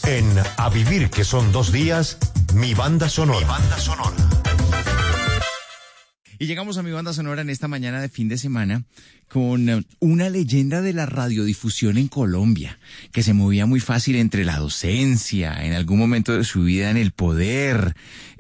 En A Vivir, que son 2 días, mi banda sonora. Mi banda sonora. Y llegamos a mi banda sonora en esta mañana de fin de semana con una leyenda de la radiodifusión en Colombia, que se movía muy fácil entre la docencia, en algún momento de su vida en el poder,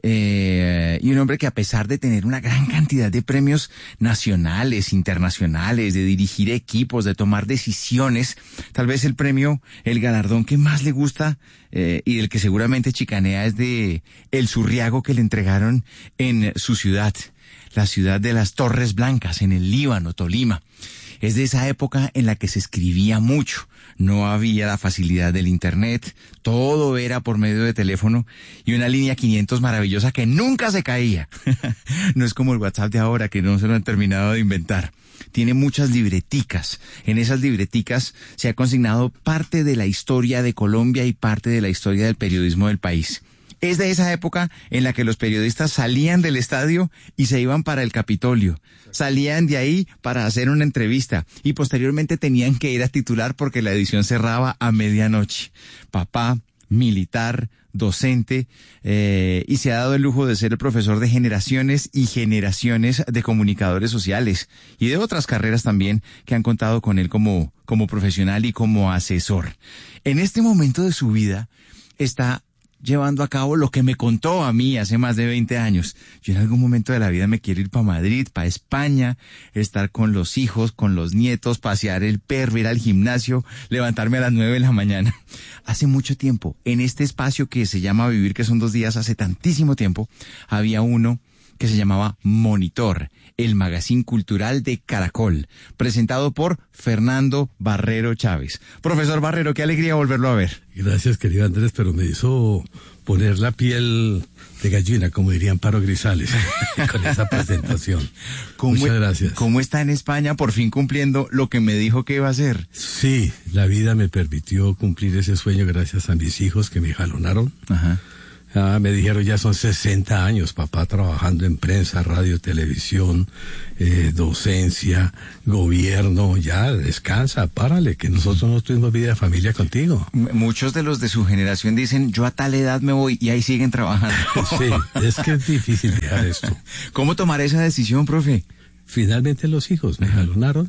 y un hombre que, a pesar de tener una gran cantidad de premios nacionales, internacionales, de dirigir equipos, de tomar decisiones, tal vez el premio, el galardón que más le gusta y del que seguramente chicanea es de el Surriago que le entregaron en su ciudad, la ciudad de las Torres Blancas, en el Líbano, Tolima. Es de esa época en la que se escribía mucho. No había la facilidad del internet, todo era por medio de teléfono y una línea 500 maravillosa que nunca se caía. No es como el WhatsApp de ahora, que no se lo han terminado de inventar. Tiene muchas libreticas. En esas libreticas se ha consignado parte de la historia de Colombia y parte de la historia del periodismo del país. Es de esa época en la que los periodistas salían del estadio y se iban para el Capitolio. Salían de ahí para hacer una entrevista y posteriormente tenían que ir a titular porque la edición cerraba a medianoche. Papá, militar, docente, y se ha dado el lujo de ser el profesor de generaciones y generaciones de comunicadores sociales y de otras carreras también que han contado con él como profesional y como asesor. En este momento de su vida está llevando a cabo lo que me contó a mí hace más de 20 años. Yo en algún momento de la vida me quiero ir para Madrid, para España, estar con los hijos, con los nietos, pasear el perro, ir al gimnasio, levantarme a las 9 de la mañana. Hace mucho tiempo, en este espacio que se llama Vivir, que son 2 días, hace tantísimo tiempo, había uno que se llamaba Monitor, el magazine cultural de Caracol, presentado por Fernando Barrero Chávez. Profesor Barrero, qué alegría volverlo a ver. Gracias, querido Andrés, pero me hizo poner la piel de gallina, como dirían Paro Grisales, con esa presentación. Muchas gracias. ¿Cómo está en España, por fin cumpliendo lo que me dijo que iba a hacer? Sí, la vida me permitió cumplir ese sueño gracias a mis hijos que me jalonaron. Ajá. Me dijeron, ya son 60 años, papá, trabajando en prensa, radio, televisión, docencia, gobierno, ya, descansa, párale, que nosotros no tuvimos vida de familia contigo. Muchos de los de su generación dicen, yo a tal edad me voy, y ahí siguen trabajando. Sí, es que es difícil dejar esto. ¿Cómo tomar esa decisión, profe? Finalmente los hijos me jalonaron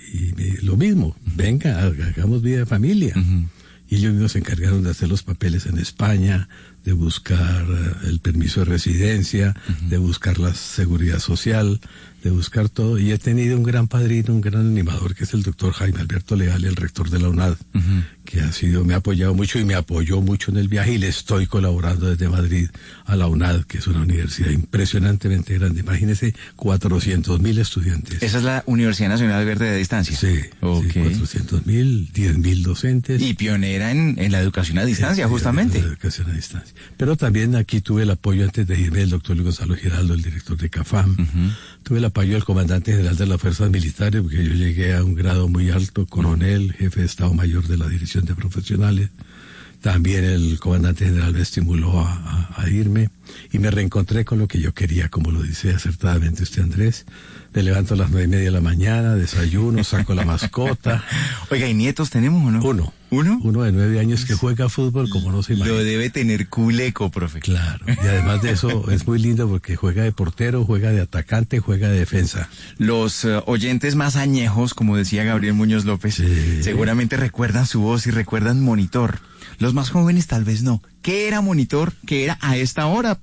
lo mismo, venga, hagamos vida de familia. Y ellos mismos se encargaron de hacer los papeles en España, de buscar el permiso de residencia, de buscar la seguridad social, de buscar todo. Y he tenido un gran padrino, un gran animador, que es el doctor Jaime Alberto Leal, el rector de la UNAD, que me ha apoyado mucho y me apoyó mucho en el viaje, y le estoy colaborando desde Madrid a la UNAD, que es una universidad impresionantemente grande. Imagínese, 400.000 estudiantes. ¿Esa es la Universidad Nacional Verde de Distancia? Sí, okay. Sí, 400.000, 10.000 docentes. Y pionera en la educación a distancia, justamente. En la educación a distancia. Pero también aquí tuve el apoyo, antes de irme, del doctor Luis Gonzalo Giraldo, el director de CAFAM. Tuve el apoyo del comandante general de las fuerzas militares, porque yo llegué a un grado muy alto, coronel, jefe de Estado Mayor de la Dirección de Profesionales. También el comandante general me estimuló a irme, y me reencontré con lo que yo quería, como lo dice acertadamente usted, Andrés. Me levanto a las 9:30 de la mañana, desayuno, saco la mascota. Oiga, ¿y nietos tenemos o no? Uno de 9 años que juega fútbol como no se imagina. Lo debe tener culeco, profe. Claro, y además de eso es muy lindo porque juega de portero, juega de atacante, juega de defensa. Los oyentes más añejos, como decía Gabriel Muñoz López, seguramente recuerdan su voz y recuerdan Monitor. Los más jóvenes tal vez no. ¿Qué era Monitor? ¿Qué era a esta hora?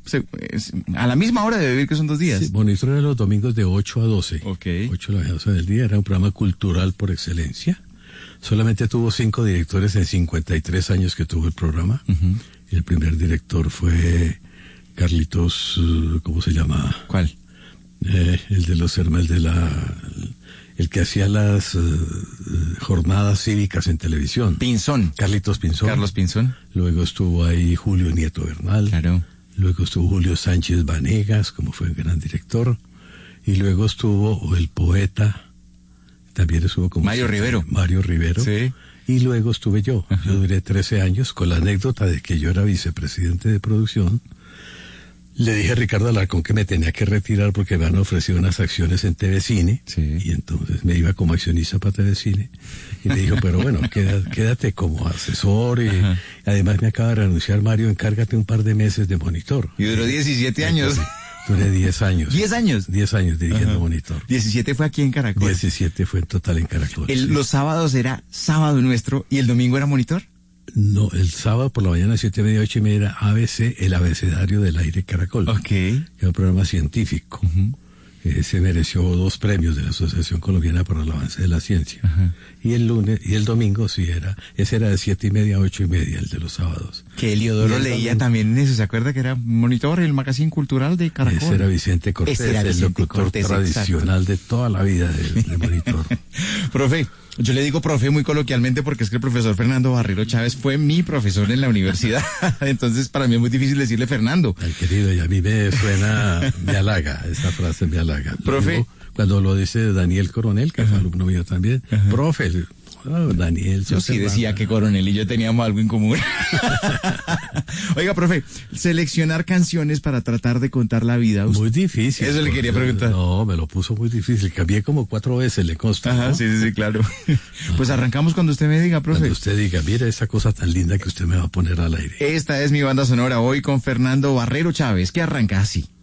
A la misma hora de Vivir, que son 2 días. Sí, Monitor era los domingos de 8 a 12. Ok. 8 a 12 del día. Era un programa cultural por excelencia. Solamente tuvo 5 directores en 53 años que tuvo el programa. Y el primer director fue Carlitos, ¿cómo se llama? ¿Cuál? El de los hermanos, el que hacía las jornadas cívicas en televisión. Pinzón. Carlitos Pinzón. Carlos Pinzón. Luego estuvo ahí Julio Nieto Bernal. Claro. Luego estuvo Julio Sánchez Vanegas, como fue un gran director. Y luego estuvo el poeta, también estuvo como... Mario Rivero. Mario Rivero. Sí. Y luego estuve yo. Yo duré 13 años, con la anécdota de que yo era vicepresidente de producción. Le dije a Ricardo Alarcón que me tenía que retirar porque me han ofrecido unas acciones en TV Cine. Sí. Y entonces me iba como accionista para TV Cine. Y me dijo, pero bueno, quédate como asesor. Y además me acaba de renunciar Mario, encárgate un par de meses de Monitor. Y duró 17 años. Duré 10 años. 10 años. 10 años dirigiendo Monitor. 17 fue aquí en Caracol. 17 fue en total en Caracol. Sí. Los sábados era Sábado Nuestro y el domingo era Monitor. No, el sábado por la mañana, 7:30, 8:30, era ABC, el abecedario del aire Caracol. Ok. Que era un programa científico. Se mereció 2 premios de la Asociación Colombiana para el Avance de la Ciencia. Y el lunes, y el domingo ese era de 7:30 a 8:30, el de los sábados. Que Eliodoro leía también en eso, ¿se acuerda que era Monitor, el magazine cultural de Caracol? Ese era Vicente Cortés, el locutor tradicional de toda la vida de Monitor. Profe, yo le digo profe muy coloquialmente porque es que el profesor Fernando Barrero Chávez fue mi profesor en la universidad. Entonces para mí es muy difícil decirle Fernando. Al querido, y a mí me suena, me halaga, esta frase me halaga. Profe. Luego, cuando lo dice Daniel Coronel, que fue alumno mío también, profe, Daniel. Yo sí decía que Coronel y yo teníamos algo en común. Oiga, profe, seleccionar canciones para tratar de contar la vida. Muy difícil. Eso le quería preguntar. No, me lo puso muy difícil. Cambié como 4 veces, le consta. Ajá, ¿no? sí, claro. Pues arrancamos cuando usted me diga, profe. Cuando usted diga, mira esa cosa tan linda que usted me va a poner al aire. Esta es mi banda sonora hoy con Fernando Barrero Chávez, que arranca así.